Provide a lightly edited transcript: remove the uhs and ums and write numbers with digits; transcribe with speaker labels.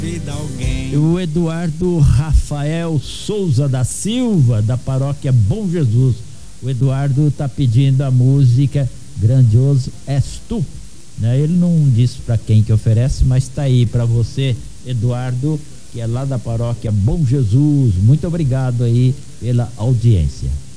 Speaker 1: O Eduardo Rafael Souza da Silva, da paróquia Bom Jesus. O Eduardo está pedindo a música Grandioso És Tu, né? Ele não disse para quem que oferece, mas está aí para você, Eduardo, que é lá da paróquia Bom Jesus. Muito obrigado aí pela audiência.